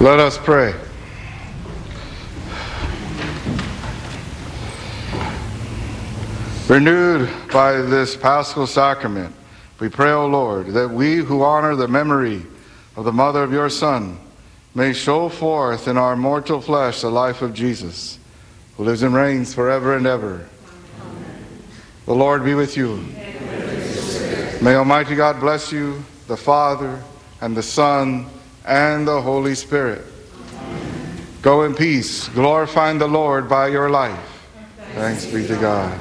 Let us pray. Renewed by this Paschal sacrament, we pray, O Lord, that we who honor the memory of the mother of your Son may show forth in our mortal flesh the life of Jesus, who lives and reigns forever and ever. Amen. The Lord be with you. May Almighty God bless you, the Father, and the Son, and the Holy Spirit. Amen. Go in peace, glorifying the Lord by your life. Thanks be to God.